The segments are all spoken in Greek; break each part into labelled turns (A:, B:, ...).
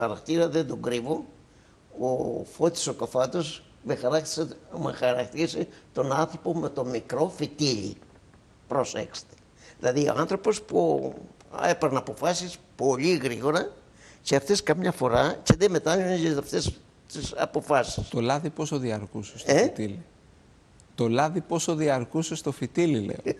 A: χαρακτήρα δεν τον κρύβω. Ο Φώτης ο Καφάτος με χαρακτήρισε τον άνθρωπο με το μικρό φυτίλι. Προσέξτε. Δηλαδή άνθρωπος που έπαιρνε αποφάσεις πολύ γρήγορα και αυτές καμιά φορά και δεν μετάνιωνε για αυτές τις αποφάσεις.
B: Το λάδι πόσο διαρκούσε στο φυτίλι? Το λάδι πόσο διαρκούσε στο φυτίλι, λέω.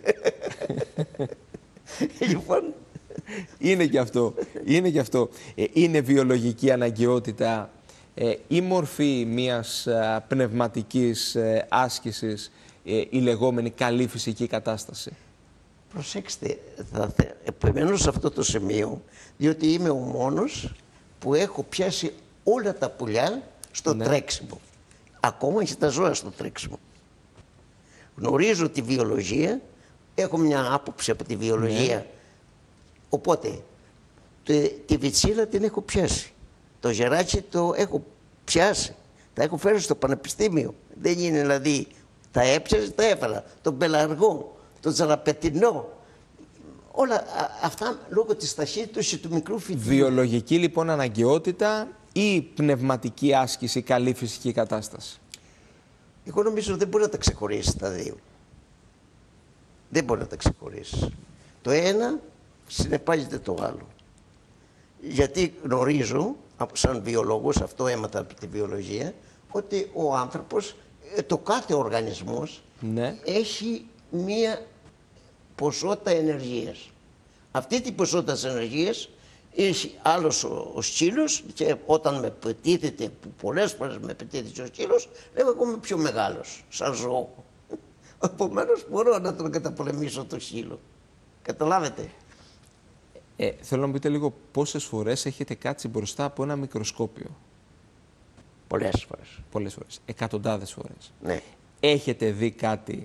A: Λοιπόν,
B: είναι και αυτό. Είναι και αυτό. Είναι βιολογική αναγκαιότητα η μορφή μιας πνευματικής άσκησης, η λεγόμενη καλή φυσική κατάσταση?
A: προσέξτε, θα επιμένω σε αυτό το σημείο, διότι είμαι ο μόνος που έχω πιάσει όλα τα πουλιά στο τρέξιμο. Ακόμα και τα ζώα στο τρέξιμο. Γνωρίζω τη βιολογία, έχω μια άποψη από τη βιολογία. Οπότε, τη βιτσίλα την έχω πιάσει. Το γεράκι το έχω πιάσει. Τα έχω φέρει στο πανεπιστήμιο. Δεν είναι δηλαδή, τα έψαζε, τα έφερα. Τον πελαργό, τον τζαραπετινό. Όλα αυτά λόγω της ταχύτητας και του μικρού φυτίου.
B: Βιολογική λοιπόν αναγκαιότητα ή πνευματική άσκηση, καλή φυσική κατάσταση?
A: Εγώ νομίζω δεν μπορεί να τα ξεχωρίσει τα δύο. Δεν μπορεί να τα ξεχωρίσει. Το ένα συνεπάγεται το άλλο. Γιατί γνωρίζω, σαν βιολόγος, αυτό έμαθα από τη βιολογία, ότι ο άνθρωπος, το κάθε οργανισμός έχει μία ποσότητα ενεργείας. Αυτή την ποσότητα της ενεργείας έχει άλλος ο σκύλος και όταν με πετύχεται, που πολλές φορές με πετύχεται ο σκύλος, λέω εγώ είμαι πιο μεγάλος, σαν ζώο. Επομένως μπορώ να τον καταπολεμήσω το σκύλο. Καταλάβετε.
B: Θέλω να μου πείτε λίγο πόσες φορές έχετε κάτσει μπροστά από ένα μικροσκόπιο?
A: Πολλές φορές.
B: Πολλές φορές. Εκατοντάδες φορές.
A: Ναι.
B: Έχετε δει κάτι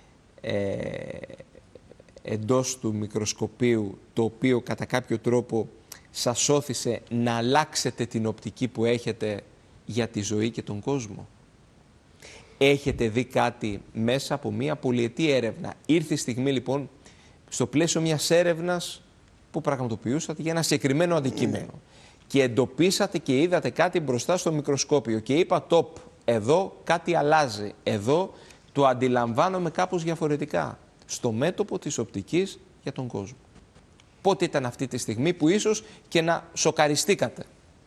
B: εντός του μικροσκοπίου το οποίο κατά κάποιο τρόπο σας όθησε να αλλάξετε την οπτική που έχετε για τη ζωή και τον κόσμο? Έχετε δει κάτι μέσα από μια πολυετή έρευνα? Ήρθε η στιγμή λοιπόν στο πλαίσιο μιας έρευνας που πραγματοποιούσατε για ένα συγκεκριμένο αντικείμενο και εντοπίσατε και είδατε κάτι μπροστά στο μικροσκόπιο και είπα εδώ κάτι αλλάζει, εδώ το αντιλαμβάνομαι κάπως διαφορετικά στο μέτωπο της οπτικής για τον κόσμο? Πότε ήταν αυτή τη στιγμή που ίσως και να σοκαριστήκατε?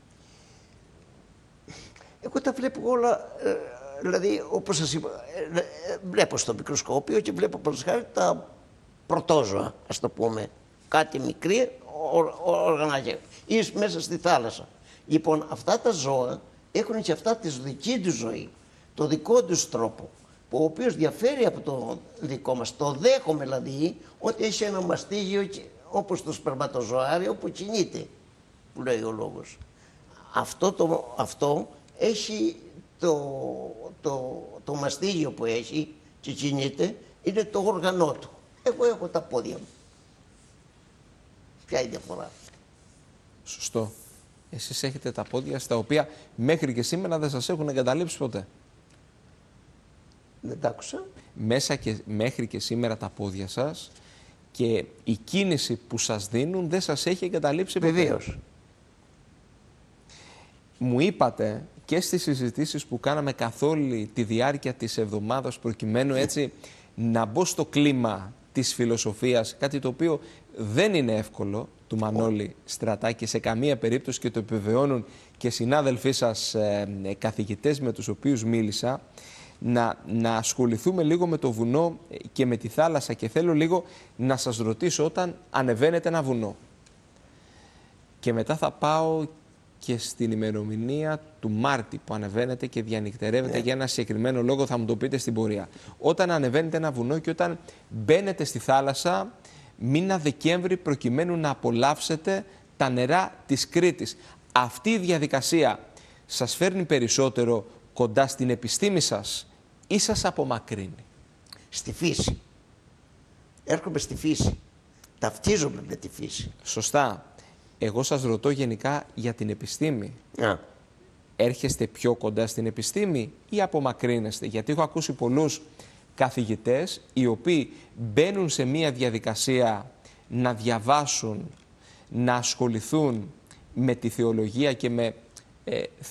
A: Εγώ τα βλέπω όλα, δηλαδή όπως σας είπα, βλέπω στο μικροσκόπιο και βλέπω προσχάρη τα πρωτόζωα, ας το πούμε, κάτι μικρή οργανάκια ή μέσα στη θάλασσα. Λοιπόν, αυτά τα ζώα έχουν και αυτά τη δική του ζωή, το δικό τους τρόπο, ο οποίος διαφέρει από το δικό μας. Το δέχομαι δηλαδή ότι έχει ένα μαστίγιο όπως το σπερματοζωάριο που κινείται, που λέει ο λόγος. Αυτό έχει το μαστίγιο που έχει και κινείται, είναι το όργανό του. Εγώ έχω τα πόδια μου. Ποια είναι η διαφορά?
B: Σωστό. Εσείς έχετε τα πόδια στα οποία μέχρι και σήμερα δεν σας έχουν εγκαταλείψει ποτέ.
A: Δεν τ' άκουσα.
B: Μέχρι και σήμερα τα πόδια σας και η κίνηση που σας δίνουν δεν σας έχει εγκαταλείψει ποτέ.
A: Βεβαίως.
B: Μου είπατε και στις συζητήσεις που κάναμε καθ' όλη τη διάρκεια της εβδομάδας προκειμένου έτσι να μπω στο κλίμα της φιλοσοφίας, κάτι το οποίο δεν είναι εύκολο, του Μανώλη Στρατά, και σε καμία περίπτωση, και το επιβεβαιώνουν και συνάδελφοί σας καθηγητές με τους οποίους μίλησα, να ασχοληθούμε λίγο με το βουνό και με τη θάλασσα, και θέλω λίγο να σας ρωτήσω, όταν ανεβαίνετε ένα βουνό και μετά θα πάω και στην ημερομηνία του Μάρτη που ανεβαίνετε και διανυκτερεύετε για ένα συγκεκριμένο λόγο, θα μου το πείτε στην πορεία. Όταν ανεβαίνετε ένα βουνό και όταν μπαίνετε στη θάλασσα μήνα Δεκέμβρη προκειμένου να απολαύσετε τα νερά της Κρήτης, αυτή η διαδικασία σας φέρνει περισσότερο κοντά στην επιστήμη σας ή σας απομακρύνει?
A: Στη φύση. Έρχομαι στη φύση. Ταυτίζομαι με τη φύση.
B: Σωστά. Εγώ σας ρωτώ γενικά για την επιστήμη. Έρχεστε πιο κοντά στην επιστήμη ή απομακρύνεστε? Γιατί έχω ακούσει πολλούς καθηγητές οι οποίοι μπαίνουν σε μία διαδικασία να διαβάσουν, να ασχοληθούν με τη θεολογία και με